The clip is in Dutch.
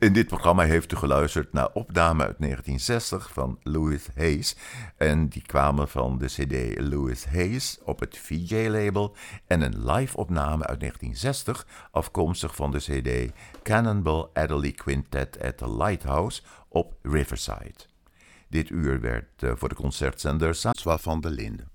In dit programma heeft u geluisterd naar opnamen uit 1960 van Louis Hayes. En die kwamen van de cd Louis Hayes op het VJ-label. En een live-opname uit 1960 afkomstig van de cd Cannonball Adderley Quintet at the Lighthouse op Riverside. Dit uur werd voor de concertzender François van der Linden.